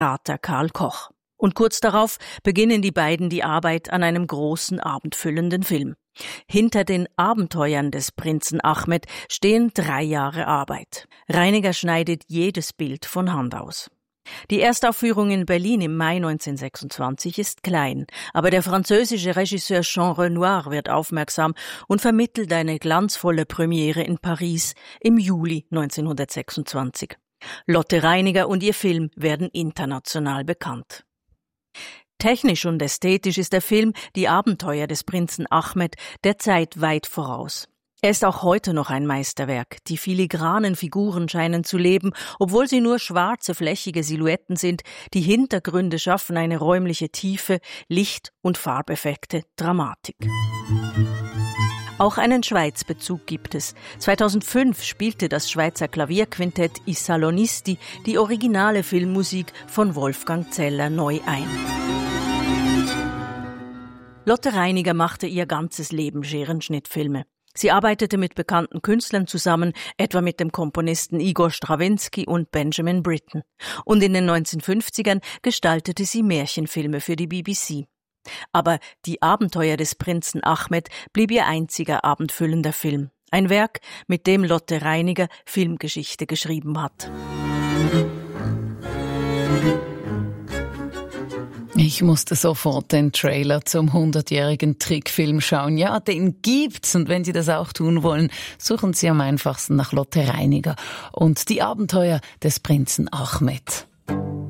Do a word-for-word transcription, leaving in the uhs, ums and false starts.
Berater Karl Koch. Und kurz darauf beginnen die beiden die Arbeit an einem großen, abendfüllenden Film. Hinter den Abenteuern des Prinzen Ahmed stehen drei Jahre Arbeit. Reiniger schneidet jedes Bild von Hand aus. Die Erstaufführung in Berlin im Mai neunzehnhundertsechsundzwanzig ist klein, aber der französische Regisseur Jean Renoir wird aufmerksam und vermittelt eine glanzvolle Premiere in Paris im Juli neunzehnhundertsechsundzwanzig. Lotte Reiniger und ihr Film werden international bekannt. Technisch und ästhetisch ist der Film Die Abenteuer des Prinzen Ahmed der Zeit weit voraus. Er ist auch heute noch ein Meisterwerk. Die filigranen Figuren scheinen zu leben, obwohl sie nur schwarze, flächige Silhouetten sind. Die Hintergründe schaffen eine räumliche Tiefe, Licht- und Farbeffekte, Dramatik. Auch einen Schweizbezug gibt es. zweitausendfünf spielte das Schweizer Klavierquintett I Salonisti die originale Filmmusik von Wolfgang Zeller neu ein. Lotte Reiniger machte ihr ganzes Leben Scherenschnittfilme. Sie arbeitete mit bekannten Künstlern zusammen, etwa mit dem Komponisten Igor Strawinski und Benjamin Britten. Und in den neunzehnhundertfünfzigern gestaltete sie Märchenfilme für die B B C. Aber Die Abenteuer des Prinzen Ahmed blieb ihr einziger abendfüllender Film. Ein Werk, mit dem Lotte Reiniger Filmgeschichte geschrieben hat. Ich musste sofort den Trailer zum hundertjährigen Trickfilm schauen. Ja, den gibt's. Und wenn Sie das auch tun wollen, suchen Sie am einfachsten nach Lotte Reiniger und Die Abenteuer des Prinzen Ahmed.